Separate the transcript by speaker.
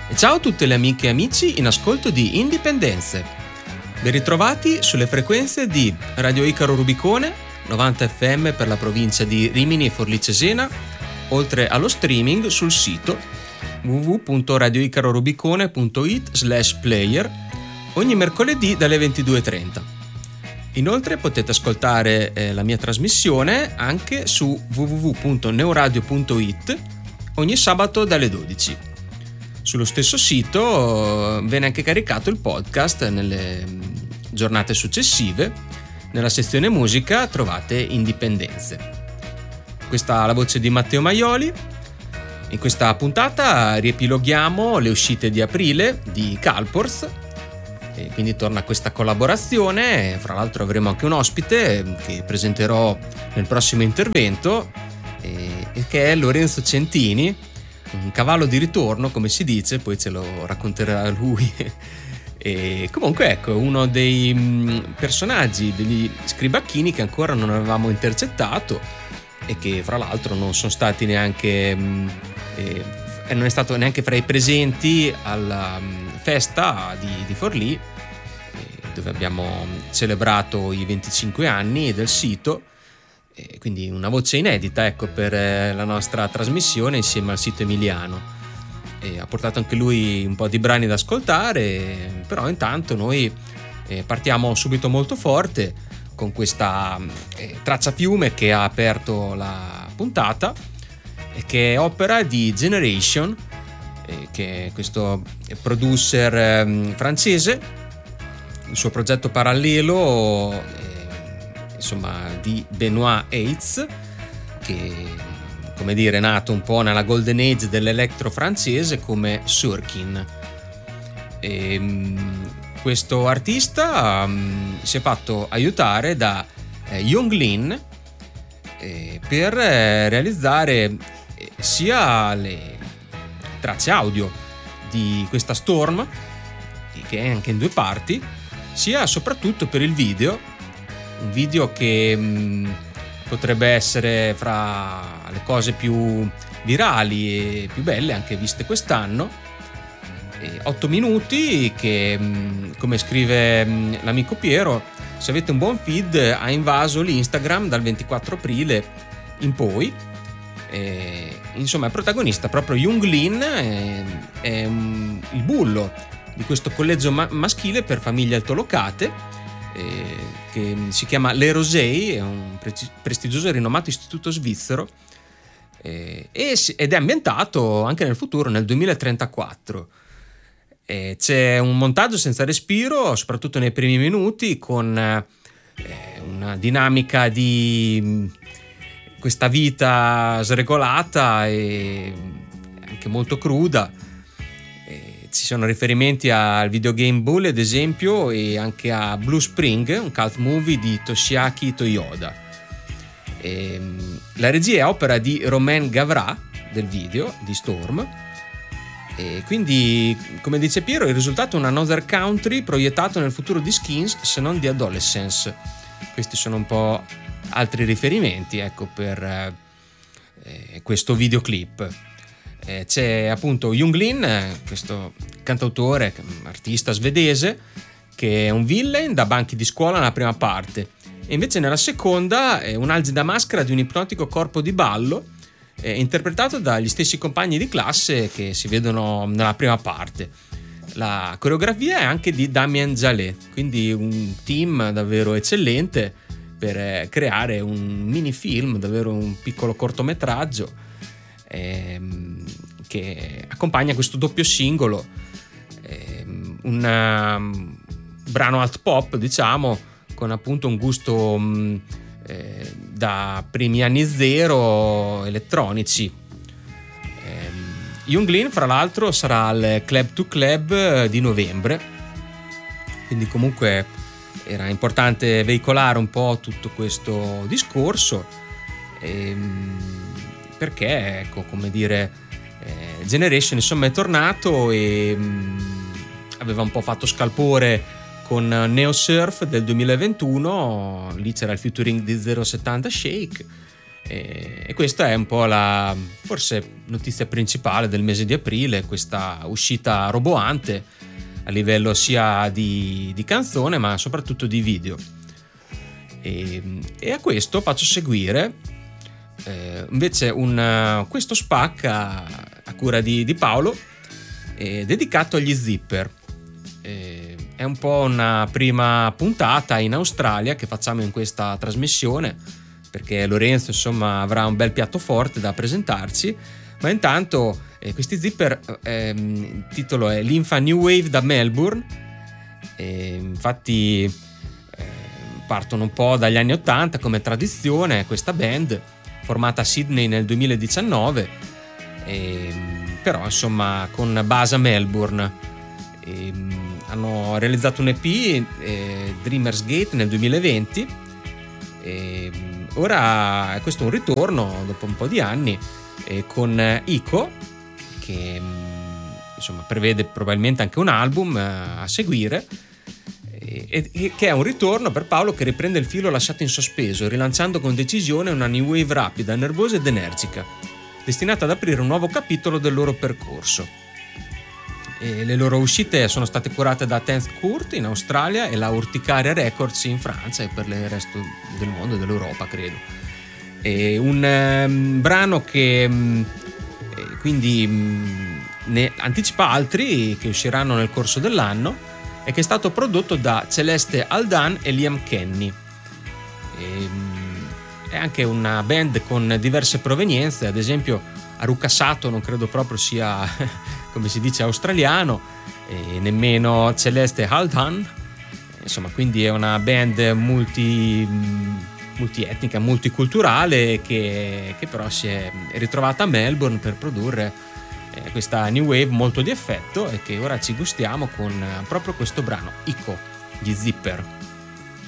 Speaker 1: E ciao a tutte le amiche e amici in ascolto di Indipendenze. Ben ritrovati sulle frequenze di Radio Icaro Rubicone, 90 FM per la provincia di Rimini e Forlì Cesena, oltre allo streaming sul sito www.radioicarorubicone.it/player ogni mercoledì dalle 22:30. Inoltre potete ascoltare la mia trasmissione anche su www.neuradio.it ogni sabato dalle 12. Sullo stesso sito viene anche caricato il podcast nelle giornate successive. Nella sezione musica trovate Indipendenze. Questa è la voce di Matteo Maioli. In questa puntata riepiloghiamo le uscite di aprile di Calporz, e quindi torna questa collaborazione. Fra l'altro avremo anche un ospite che presenterò nel prossimo intervento, che è Lorenzo Centini, un cavallo di ritorno come si dice, poi ce lo racconterà lui. E comunque ecco, uno dei personaggi degli Scribacchini che ancora non avevamo intercettato e che fra l'altro non sono stati neanche non è stato neanche fra i presenti alla festa di Forlì, dove abbiamo celebrato i 25 anni del sito. Quindi una voce inedita, ecco, per la nostra trasmissione insieme al sito emiliano. Ha portato anche lui un po' di brani da ascoltare, però intanto noi partiamo subito molto forte con questa traccia fiume che ha aperto la puntata, che è opera di Generation, che è questo producer francese. Il suo progetto parallelo di Benoît Heitz, che come dire è nato un po' nella golden age dell'electro francese come Surkin. Questo artista si è fatto aiutare da Young Lin per realizzare sia le tracce audio di questa Storm, che è anche in 2 parti, sia soprattutto per il video. Un video che potrebbe essere fra le cose più virali e più belle anche viste quest'anno. 8 minuti che, come scrive l'amico Piero, se avete un buon feed ha invaso l'Instagram dal 24 aprile in poi. Insomma, è protagonista proprio Young Lin, è il bullo di questo collegio maschile per famiglie altolocate, che si chiama Le Rosei, è un prestigioso e rinomato istituto svizzero, ed è ambientato anche nel futuro, nel 2034. C'è un montaggio senza respiro, soprattutto nei primi minuti, con una dinamica di questa vita sregolata e anche molto cruda. Ci sono riferimenti al videogame Bull, ad esempio, e anche a Blue Spring, un cult movie di Toshiaki Toyoda. La regia è opera di Romain Gavras, del video di Storm. E quindi, come dice Piero, il risultato è un Another Country proiettato nel futuro di Skins, se non di Adolescence. Questi sono un po' altri riferimenti, ecco, per questo videoclip. C'è appunto Young Lin, questo cantautore, artista svedese, che è un villain da banchi di scuola nella prima parte, e invece nella seconda è un'algida maschera di un ipnotico corpo di ballo, interpretato dagli stessi compagni di classe che si vedono nella prima parte. La coreografia è anche di Damien Jallet, quindi un team davvero eccellente per creare un mini film, davvero un piccolo cortometraggio che accompagna questo doppio singolo, un brano alt pop, diciamo, con appunto un gusto da primi anni zero elettronici. Young Lin, fra l'altro, sarà al Club to Club di novembre, quindi comunque era importante veicolare un po' tutto questo discorso, perché, ecco, come dire, Generation insomma è tornato e aveva un po' fatto scalpore con Neo Surf del 2021. Lì c'era il featuring di 070 Shake, E questa è un po' la forse notizia principale del mese di aprile, questa uscita roboante a livello sia di canzone ma soprattutto di video. E a questo faccio seguire invece questo SPAC a cura di Paolo, dedicato agli zipper. È un po' una prima puntata in Australia che facciamo in questa trasmissione, perché Lorenzo insomma avrà un bel piatto forte da presentarci, ma intanto questi zipper, il titolo è Linfa New Wave da Melbourne, infatti partono un po' dagli anni 80 come tradizione, questa band formata a Sydney nel 2019, però insomma con base a Melbourne. Hanno realizzato un EP, Dreamers Gate, nel 2020, e ora questo è un ritorno dopo un po' di anni, con Ico, che insomma prevede probabilmente anche un album a seguire, e che è un ritorno per Paolo che riprende il filo lasciato in sospeso, rilanciando con decisione una new wave rapida, nervosa ed energica, destinata ad aprire un nuovo capitolo del loro percorso. E le loro uscite sono state curate da 10th Court in Australia e la Urticaria Records in Francia e per il resto del mondo e dell'Europa, credo. E un brano che quindi ne anticipa altri che usciranno nel corso dell'anno e che è stato prodotto da Celeste Aldan e Liam Kenny. È anche una band con diverse provenienze, ad esempio Haruka Sato non credo proprio sia come si dice australiano, e nemmeno Celeste Aldan, insomma, quindi è una band multietnica, multiculturale che però si è ritrovata a Melbourne per produrre questa new wave molto di effetto e che ora ci gustiamo con proprio questo brano, Ico, gli Zipper.